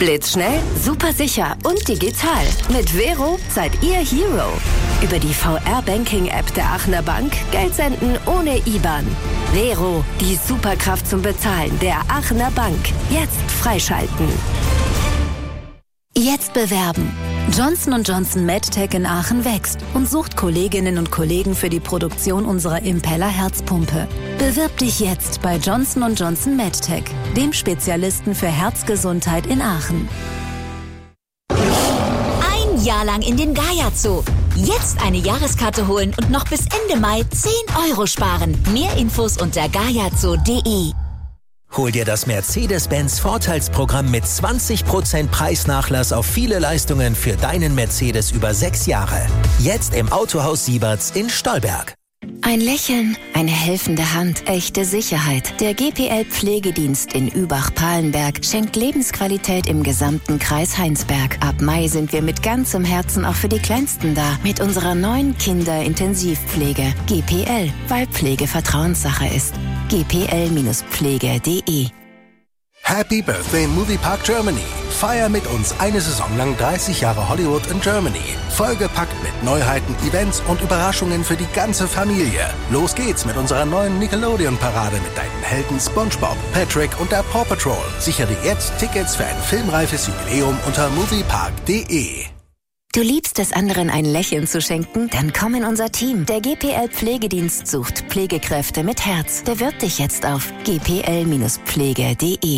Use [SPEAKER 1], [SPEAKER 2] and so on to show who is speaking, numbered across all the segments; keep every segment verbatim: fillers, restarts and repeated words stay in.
[SPEAKER 1] Blitzschnell, super sicher und digital. Mit Vero seid ihr Hero. Über die V R-Banking-App der Aachener Bank Geld senden ohne I B A N. Vero, die Superkraft zum Bezahlen der Aachener Bank. Jetzt freischalten. Jetzt bewerben. Johnson und Johnson MedTech in Aachen wächst und sucht Kolleginnen und Kollegen für die Produktion unserer Impeller-Herzpumpe. Bewirb dich jetzt bei Johnson und Johnson MedTech, dem Spezialisten für Herzgesundheit in Aachen.
[SPEAKER 2] Ein Jahr lang in den Gaia Zoo. Jetzt eine Jahreskarte holen und noch bis Ende Mai zehn Euro sparen. Mehr Infos unter gaiazoo punkt de.
[SPEAKER 3] Hol dir das Mercedes-Benz Vorteilsprogramm mit zwanzig Prozent Preisnachlass auf viele Leistungen für deinen Mercedes über sechs Jahre. Jetzt im Autohaus Sieberts in Stolberg.
[SPEAKER 1] Ein Lächeln, eine helfende Hand, echte Sicherheit. Der G P L-Pflegedienst in Übach-Palenberg schenkt Lebensqualität im gesamten Kreis Heinsberg. Ab Mai sind wir mit ganzem Herzen auch für die Kleinsten da. Mit unserer neuen Kinderintensivpflege. G P L, weil Pflege Vertrauenssache ist. g p l Pflege punkt de.
[SPEAKER 4] Happy Birthday Moviepark Germany. Feier mit uns eine Saison lang dreißig Jahre Hollywood in Germany. Vollgepackt mit Neuheiten, Events und Überraschungen für die ganze Familie. Los geht's mit unserer neuen Nickelodeon-Parade mit deinen Helden SpongeBob, Patrick und der Paw Patrol. Sichere jetzt Tickets für ein filmreifes Jubiläum unter moviepark punkt de.
[SPEAKER 1] Du liebst es, anderen ein Lächeln zu schenken? Dann komm in unser Team. Der G P L-Pflegedienst sucht Pflegekräfte mit Herz. Bewirb dich jetzt auf g p l Pflege punkt de.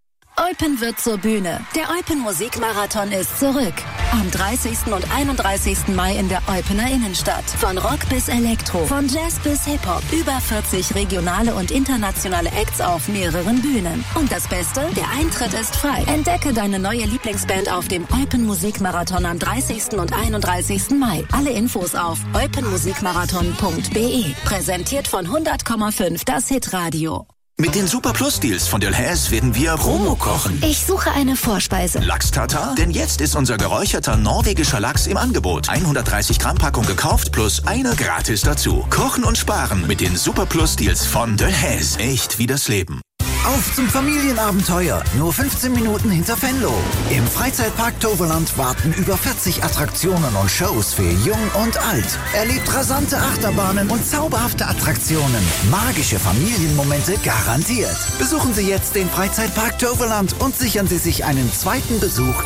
[SPEAKER 1] Eupen wird zur Bühne. Der Eupen Musikmarathon ist zurück. Am dreißigsten und einunddreißigsten Mai in der Eupener Innenstadt. Von Rock bis Elektro, von Jazz bis Hip-Hop. Über vierzig regionale und internationale Acts auf mehreren Bühnen. Und das Beste? Der Eintritt ist frei. Entdecke deine neue Lieblingsband auf dem Eupen Musikmarathon am dreißigsten und einunddreißigsten Mai. Alle Infos auf eupenmusikmarathon punkt be. Präsentiert von hundert Komma fünf, das Hitradio.
[SPEAKER 5] Mit den Super Plus Deals von Delhaize werden wir Promo kochen.
[SPEAKER 1] Ich suche eine Vorspeise.
[SPEAKER 5] Lachs-Tatar? Denn jetzt ist unser geräucherter norwegischer Lachs im Angebot. hundertdreißig Gramm Packung gekauft plus eine gratis dazu. Kochen und sparen mit den Super Plus Deals von Delhaize. Echt wie das Leben.
[SPEAKER 6] Auf zum Familienabenteuer, nur fünfzehn Minuten hinter Venlo. Im Freizeitpark Toverland warten über vierzig Attraktionen und Shows für Jung und Alt. Erlebt rasante Achterbahnen und zauberhafte Attraktionen. Magische Familienmomente garantiert. Besuchen Sie jetzt den Freizeitpark Toverland und sichern Sie sich einen zweiten Besuch